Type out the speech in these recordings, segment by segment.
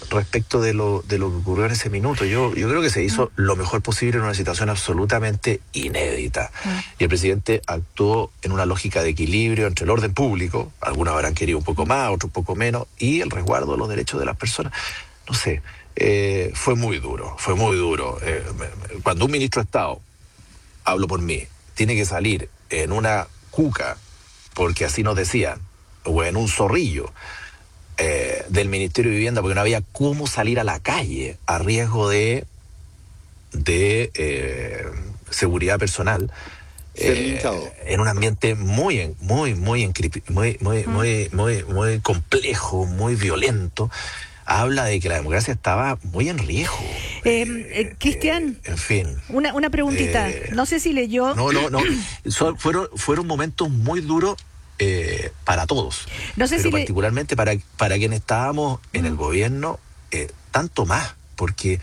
respecto de lo que ocurrió en ese minuto. Yo creo que se hizo lo mejor posible en una situación absolutamente inédita. Y el presidente actuó en una lógica de equilibrio entre el orden público, algunos habrán querido un poco más, otros un poco menos, y el resguardo de los derechos de las personas. No sé, fue muy duro, fue muy duro. Cuando un ministro de Estado, hablo por mí, tiene que salir en una cuca, porque así nos decían, o en un zorrillo, del Ministerio de Vivienda, porque no había cómo salir a la calle a riesgo de seguridad personal, en un ambiente muy complejo, muy violento, habla de que la democracia estaba muy en riesgo. Cristian, en fin. Una preguntita. No sé si leyó. No. Fueron momentos muy duros para todos. No sé pero si particularmente para quienes estábamos en el gobierno, tanto más, porque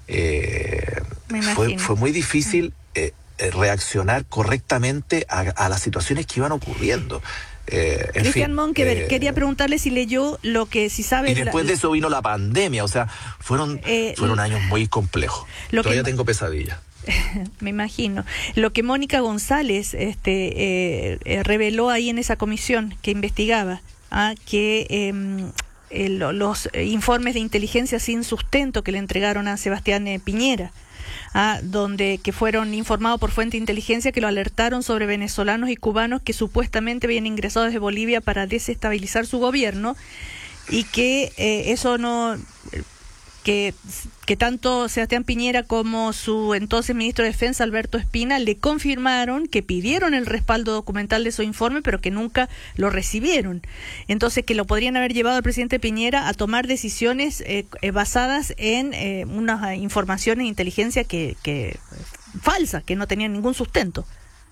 fue muy difícil reaccionar correctamente a las situaciones que iban ocurriendo. Cristian Monkeberg, quería preguntarle si leyó lo que, si sabe... Y después de eso vino la pandemia, o sea, fueron años muy complejos. Todavía tengo pesadillas. Me imagino. Lo que Mónica González reveló ahí en esa comisión que investigaba, que los informes de inteligencia sin sustento que le entregaron a Sebastián Piñera, que fueron informados por fuente de inteligencia que lo alertaron sobre venezolanos y cubanos que supuestamente habían ingresado desde Bolivia para desestabilizar su gobierno, y que eso no... Que tanto Sebastián Piñera como su entonces ministro de Defensa, Alberto Espina, le confirmaron que pidieron el respaldo documental de su informe, pero que nunca lo recibieron. Entonces, que lo podrían haber llevado al presidente Piñera a tomar decisiones basadas en unas informaciones de inteligencia que falsas, que no tenían ningún sustento.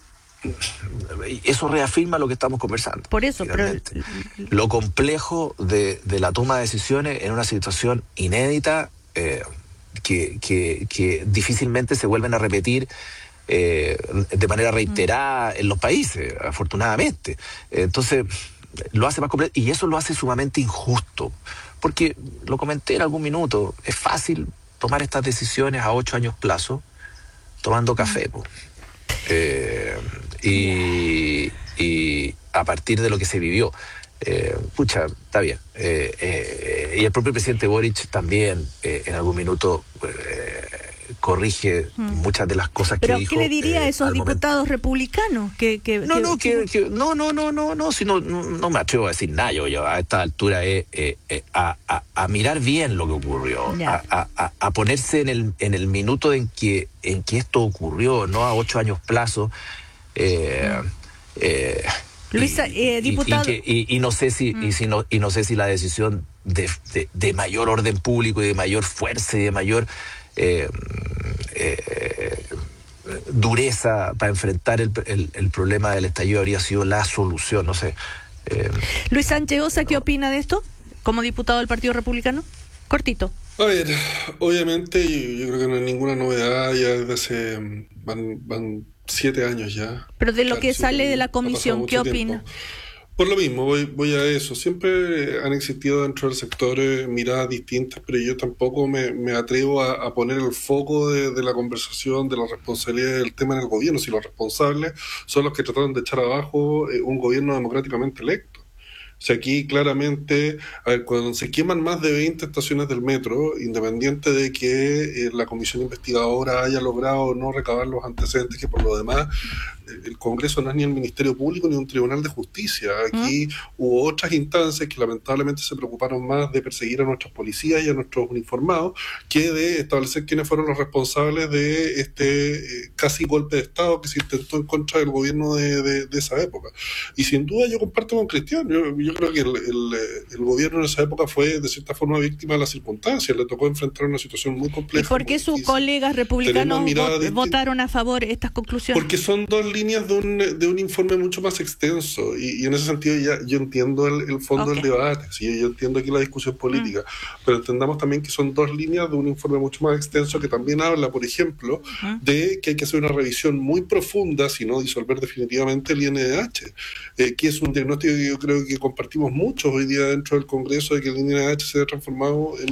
Eso reafirma lo que estamos conversando. Por eso, lo complejo de la toma de decisiones en una situación inédita, que difícilmente se vuelven a repetir de manera reiterada en los países, afortunadamente. Entonces, lo hace más complejo, y eso lo hace sumamente injusto, porque lo comenté en algún minuto, es fácil tomar estas decisiones a 8 años plazo tomando café, y a partir de lo que se vivió, está bien. Y el propio presidente Boric también en algún minuto corrige muchas de las cosas que dijo. ¿Pero qué le diría a esos diputados republicanos? No me atrevo a decir nada. Yo a esta altura a mirar bien lo que ocurrió, a ponerse en el minuto en que esto ocurrió, no a 8 años plazo. Luisa, diputado, no sé si la decisión de mayor orden público y de mayor fuerza y de mayor dureza para enfrentar el problema del estallido habría sido la solución, no sé. Luis Sánchez Osa, ¿qué opina de esto como diputado del Partido Republicano? Cortito. A ver, obviamente yo creo que no hay ninguna novedad, ya desde hace van 7 años ya. Pero de lo que sale de la comisión, ¿qué opina? Por lo mismo, voy a eso. Siempre han existido dentro del sector miradas distintas, pero yo tampoco me atrevo a poner el foco de la conversación, de la responsabilidad del tema en el gobierno, si los responsables son los que trataron de echar abajo un gobierno democráticamente electo. O sea, aquí claramente, cuando se queman más de 20 estaciones del metro, independiente de que la comisión investigadora haya logrado no recabar los antecedentes, que por lo demás el Congreso no es ni el Ministerio Público ni un tribunal de justicia. Aquí hubo otras instancias que lamentablemente se preocuparon más de perseguir a nuestros policías y a nuestros uniformados que de establecer quiénes fueron los responsables de este casi golpe de Estado que se intentó en contra del gobierno de esa época. Y sin duda yo comparto con Cristian, yo creo que el gobierno en esa época fue de cierta forma víctima de las circunstancias, le tocó enfrentar una situación muy compleja. ¿Y por qué sus colegas republicanos votaron a favor de estas conclusiones? Porque son dos líneas de un informe mucho más extenso, y en ese sentido ya yo entiendo el fondo del debate, ¿sí? Yo entiendo aquí la discusión política, pero entendamos también que son dos líneas de un informe mucho más extenso que también habla, por ejemplo, de que hay que hacer una revisión muy profunda, si no disolver definitivamente el INDH, que es un diagnóstico que yo creo que compartimos muchos hoy día dentro del Congreso, de que el INDH se ha transformado en